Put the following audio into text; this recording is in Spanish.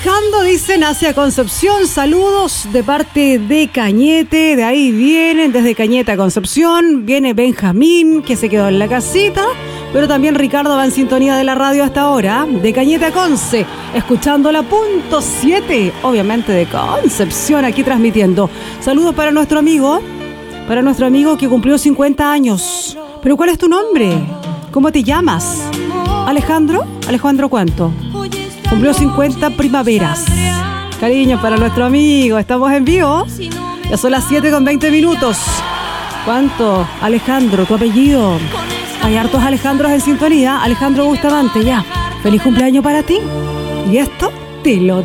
Viajando, dicen, hacia Concepción. Saludos de parte de Cañete. De ahí vienen, desde Cañete a Concepción. Viene Benjamín, que se quedó en la casita. Pero también Ricardo va en sintonía de la radio hasta ahora. De Cañete a Conce, escuchando la punto 7, obviamente de Concepción, aquí transmitiendo. Saludos para nuestro amigo que cumplió 50 años. ¿Pero cuál es tu nombre? ¿Cómo te llamas? ¿Alejandro? ¿Alejandro cuánto? Cumplió 50 primaveras. Cariño para nuestro amigo. Estamos en vivo. Ya son las 7:20. ¿Cuánto? Alejandro, tu apellido. Hay hartos Alejandros en sintonía. Alejandro Bustamante, ya. Feliz cumpleaños para ti. Y esto te lo